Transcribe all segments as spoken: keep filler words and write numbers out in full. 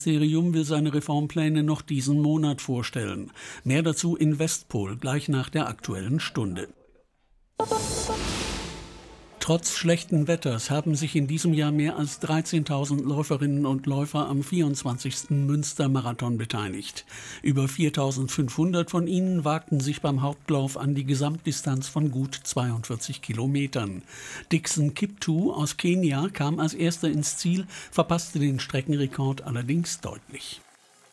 Ministerium will seine Reformpläne noch diesen Monat vorstellen. Mehr dazu in Westpol, gleich nach der Aktuellen Stunde. Trotz schlechten Wetters haben sich in diesem Jahr mehr als dreizehntausend Läuferinnen und Läufer am vierundzwanzigsten Münster-Marathon beteiligt. Über viertausendfünfhundert von ihnen wagten sich beim Hauptlauf an die Gesamtdistanz von gut zweiundvierzig Kilometern. Dixon Kiptu aus Kenia kam als erster ins Ziel, verpasste den Streckenrekord allerdings deutlich.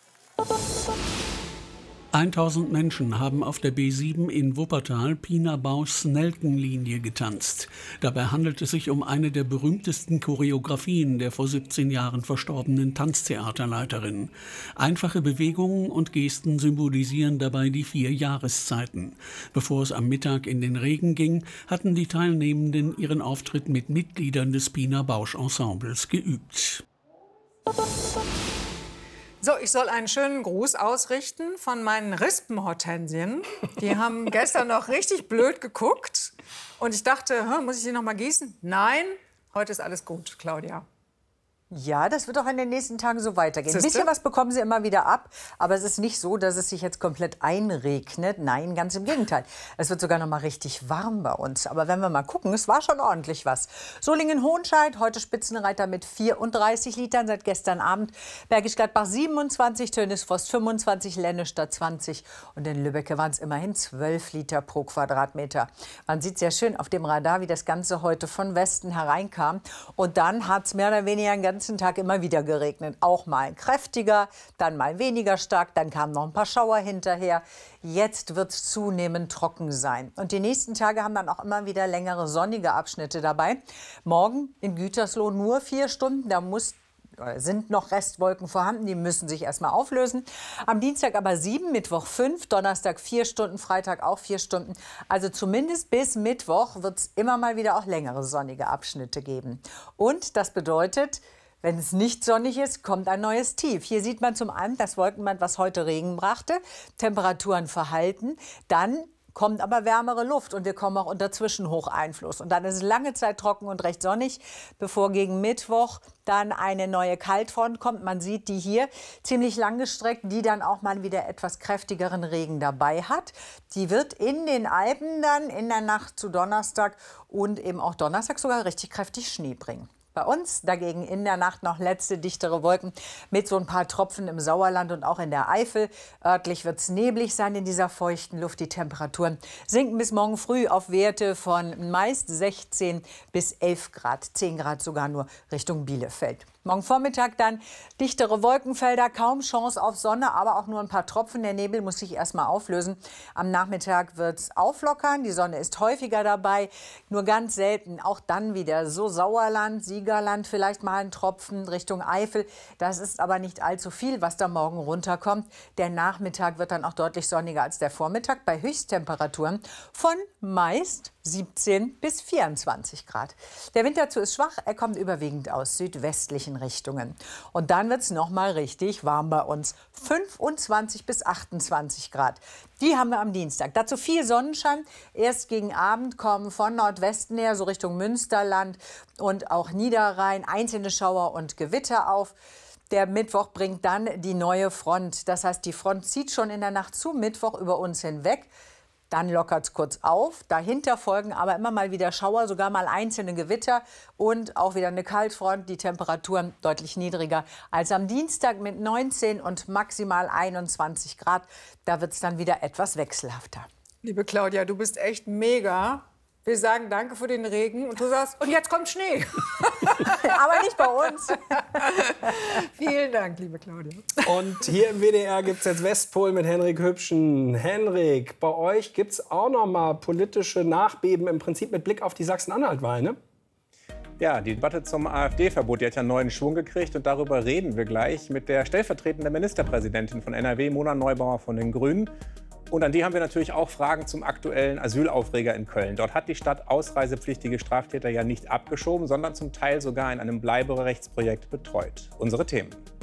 tausend Menschen haben auf der B sieben in Wuppertal Pina Bauschs Nelkenlinie getanzt. Dabei handelt es sich um eine der berühmtesten Choreografien der vor siebzehn Jahren verstorbenen Tanztheaterleiterin. Einfache Bewegungen und Gesten symbolisieren dabei die vier Jahreszeiten. Bevor es am Mittag in den Regen ging, hatten die Teilnehmenden ihren Auftritt mit Mitgliedern des Pina Bausch Ensembles geübt. So, ich soll einen schönen Gruß ausrichten von meinen Rispenhortensien. Die haben gestern noch richtig blöd geguckt. Und ich dachte, muss ich die noch mal gießen? Nein, heute ist alles gut, Claudia. Ja, das wird auch in den nächsten Tagen so weitergehen. Ein Siehste? bisschen was bekommen Sie immer wieder ab, aber es ist nicht so, dass es sich jetzt komplett einregnet. Nein, ganz im Gegenteil. Es wird sogar noch mal richtig warm bei uns. Aber wenn wir mal gucken, es war schon ordentlich was. Solingen-Hohenscheid, heute Spitzenreiter mit vierunddreißig Litern seit gestern Abend. Bergisch Gladbach siebenundzwanzig, Tönisforst fünfundzwanzig, Lennestadt zwanzig. Und in Lübbecke waren es immerhin zwölf Liter pro Quadratmeter. Man sieht sehr schön auf dem Radar, wie das Ganze heute von Westen hereinkam. Und dann hat es mehr oder weniger einen ganzen Tag immer wieder geregnet. Auch mal kräftiger, dann mal weniger stark, dann kamen noch ein paar Schauer hinterher. Jetzt wird es zunehmend trocken sein. Und die nächsten Tage haben dann auch immer wieder längere sonnige Abschnitte dabei. Morgen in Gütersloh nur vier Stunden, da muss sind noch Restwolken vorhanden, die müssen sich erstmal auflösen. Am Dienstag aber sieben, Mittwoch fünf, Donnerstag vier Stunden, Freitag auch vier Stunden. Also zumindest bis Mittwoch wird es immer mal wieder auch längere sonnige Abschnitte geben. Und das bedeutet, wenn es nicht sonnig ist, kommt ein neues Tief. Hier sieht man zum einen das Wolkenband, was heute Regen brachte, Temperaturen verhalten, dann kommt aber wärmere Luft und wir kommen auch unter Zwischenhocheinfluss. Und dann ist es lange Zeit trocken und recht sonnig, bevor gegen Mittwoch dann eine neue Kaltfront kommt. Man sieht die hier ziemlich langgestreckt, die dann auch mal wieder etwas kräftigeren Regen dabei hat. Die wird in den Alpen dann in der Nacht zu Donnerstag und eben auch Donnerstag sogar richtig kräftig Schnee bringen. Bei uns dagegen in der Nacht noch letzte dichtere Wolken mit so ein paar Tropfen im Sauerland und auch in der Eifel. Örtlich wird es neblig sein in dieser feuchten Luft. Die Temperaturen sinken bis morgen früh auf Werte von meist sechzehn bis elf Grad. zehn Grad sogar nur Richtung Bielefeld. Morgen Vormittag dann dichtere Wolkenfelder, kaum Chance auf Sonne, aber auch nur ein paar Tropfen. Der Nebel muss sich erst mal auflösen. Am Nachmittag wird es auflockern. Die Sonne ist häufiger dabei, nur ganz selten. Auch dann wieder so Sauerland, Siegerland, vielleicht mal ein Tropfen Richtung Eifel. Das ist aber nicht allzu viel, was da morgen runterkommt. Der Nachmittag wird dann auch deutlich sonniger als der Vormittag bei Höchsttemperaturen von meist siebzehn bis vierundzwanzig Grad. Der Wind dazu ist schwach, er kommt überwiegend aus südwestlichen Richtungen. Und dann wird es noch mal richtig warm bei uns. fünfundzwanzig bis achtundzwanzig Grad. Die haben wir am Dienstag. Dazu viel Sonnenschein. Erst gegen Abend kommen von Nordwesten her, so Richtung Münsterland und auch Niederrhein, einzelne Schauer und Gewitter auf. Der Mittwoch bringt dann die neue Front. Das heißt, die Front zieht schon in der Nacht zu Mittwoch über uns hinweg. Dann lockert es kurz auf. Dahinter folgen aber immer mal wieder Schauer, sogar mal einzelne Gewitter und auch wieder eine Kaltfront. Die Temperaturen deutlich niedriger als am Dienstag mit neunzehn und maximal einundzwanzig Grad. Da wird es dann wieder etwas wechselhafter. Liebe Claudia, du bist echt mega. Wir sagen danke für den Regen und du sagst, und jetzt kommt Schnee. Aber nicht bei uns. Vielen Dank, liebe Claudia. Und hier im W D R gibt es jetzt Westpol mit Henrik Hübschen. Henrik, bei euch gibt es auch noch mal politische Nachbeben, im Prinzip mit Blick auf die Sachsen-Anhalt-Wahl, ne? Ja, die Debatte zum AfD-Verbot, die hat ja einen neuen Schwung gekriegt. Und darüber reden wir gleich mit der stellvertretenden Ministerpräsidentin von N R W, Mona Neubauer von den Grünen. Und an die haben wir natürlich auch Fragen zum aktuellen Asylaufreger in Köln. Dort hat die Stadt ausreisepflichtige Straftäter ja nicht abgeschoben, sondern zum Teil sogar in einem Bleiberechtsprojekt betreut. Unsere Themen.